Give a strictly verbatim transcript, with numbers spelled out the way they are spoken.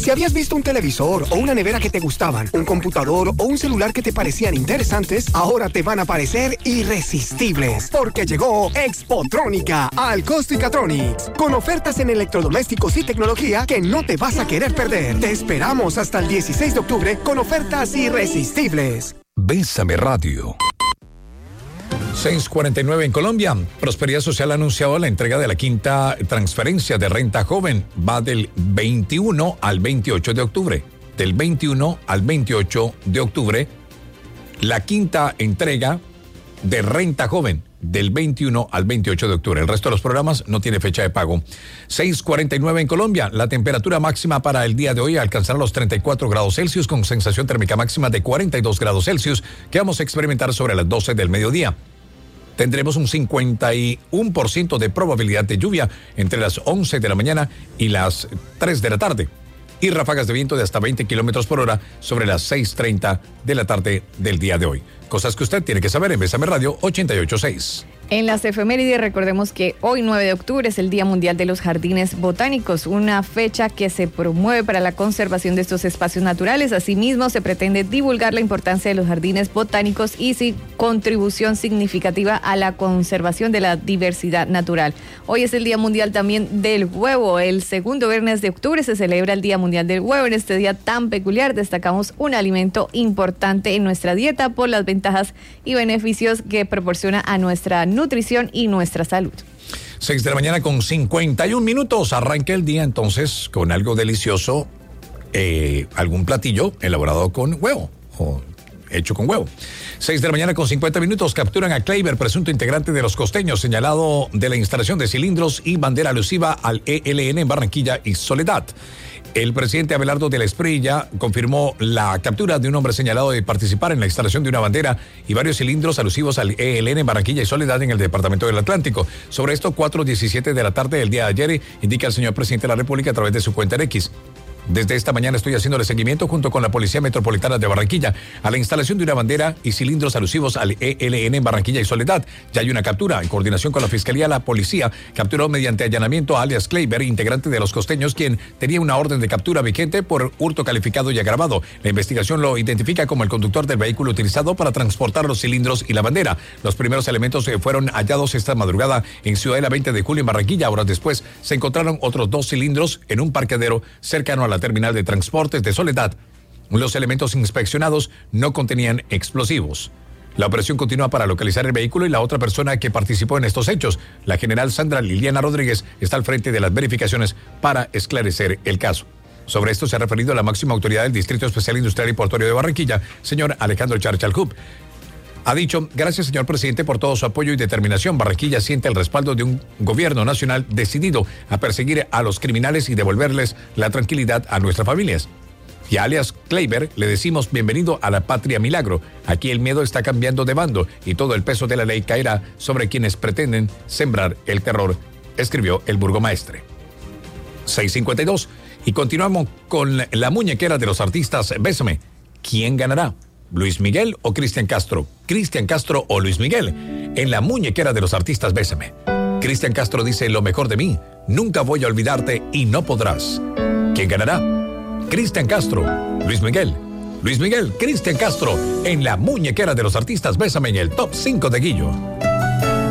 Si habías visto un televisor o una nevera que te gustaban, un computador o un celular que te parecían interesantes, ahora te van a parecer irresistibles, porque llegó Expotrónica al Costicatronics, con ofertas en electrodomésticos y tecnología que no te vas a querer perder. Te esperamos hasta el dieciséis de octubre con ofertas irresistibles. Bésame Radio. seis cuarenta y nueve en Colombia. Prosperidad Social ha anunciado la entrega de la quinta transferencia de renta joven. Va del veintiuno al veintiocho de octubre. Del veintiuno al veintiocho de octubre, la quinta entrega de renta joven. Del veintiuno al veintiocho de octubre. El resto de los programas no tiene fecha de pago. seis cuarenta y nueve en Colombia. La temperatura máxima para el día de hoy alcanzará los treinta y cuatro grados Celsius con sensación térmica máxima de cuarenta y dos grados Celsius que vamos a experimentar sobre las doce del mediodía. Tendremos un cincuenta y uno por ciento de probabilidad de lluvia entre las once de la mañana y las tres de la tarde. Y ráfagas de viento de hasta veinte kilómetros por hora sobre las seis treinta de la tarde del día de hoy. Cosas que usted tiene que saber en Bésame Radio ochenta y ocho punto seis. En las efemérides recordemos que hoy nueve de octubre es el Día Mundial de los Jardines Botánicos, una fecha que se promueve para la conservación de estos espacios naturales. Asimismo, se pretende divulgar la importancia de los jardines botánicos y su contribución significativa a la conservación de la diversidad natural. Hoy es el Día Mundial también del Huevo. El segundo viernes de octubre se celebra el Día Mundial del Huevo. En este día tan peculiar destacamos un alimento importante en nuestra dieta por las ventajas y beneficios que proporciona a nuestra nutrición y nuestra salud. seis de la mañana con cincuenta y un minutos. Arranca el día entonces con algo delicioso, eh, algún platillo elaborado con huevo o hecho con huevo. seis de la mañana con cincuenta minutos. Capturan a Kleiber, presunto integrante de los Costeños, señalado de la instalación de cilindros y bandera alusiva al E L N en Barranquilla y Soledad. El presidente Abelardo de la Espriella confirmó la captura de un hombre señalado de participar en la instalación de una bandera y varios cilindros alusivos al E L N en Barranquilla y Soledad en el departamento del Atlántico. Sobre esto, cuatro diecisiete de la tarde del día de ayer, indica el señor presidente de la República a través de su cuenta en X. Desde esta mañana estoy haciéndole seguimiento junto con la Policía Metropolitana de Barranquilla a la instalación de una bandera y cilindros alusivos al E L N en Barranquilla y Soledad. Ya hay una captura. En coordinación con la Fiscalía, la policía capturó mediante allanamiento a alias Kleiber, integrante de los Costeños, quien tenía una orden de captura vigente por hurto calificado y agravado. La investigación lo identifica como el conductor del vehículo utilizado para transportar los cilindros y la bandera. Los primeros elementos fueron hallados esta madrugada en Ciudadela veinte de julio en Barranquilla. Horas después se encontraron otros dos cilindros en un parqueadero cercano a la terminal de transportes de Soledad. Los elementos inspeccionados no contenían explosivos. La operación continúa para localizar el vehículo y la otra persona que participó en estos hechos. La general Sandra Liliana Rodríguez está al frente de las verificaciones para esclarecer el caso. Sobre esto se ha referido la máxima autoridad del Distrito Especial Industrial y Portuario de Barranquilla, señor Alejandro Charchalcup. Ha dicho, gracias señor presidente por todo su apoyo y determinación. Barranquilla siente el respaldo de un gobierno nacional decidido a perseguir a los criminales y devolverles la tranquilidad a nuestras familias. Y a alias Kleiber le decimos bienvenido a la patria milagro. Aquí el miedo está cambiando de bando y todo el peso de la ley caerá sobre quienes pretenden sembrar el terror, escribió el burgomaestre. seis cincuenta y dos. Y continuamos con la muñequera de los artistas Bésame. ¿Quién ganará? ¿Luis Miguel o Cristian Castro? Cristian Castro o Luis Miguel. En la muñequera de los artistas Bésame. Cristian Castro dice lo mejor de mí. Nunca voy a olvidarte y no podrás. ¿Quién ganará? Cristian Castro, Luis Miguel. Luis Miguel, Cristian Castro. En la muñequera de los artistas Bésame en el top cinco de Guillo.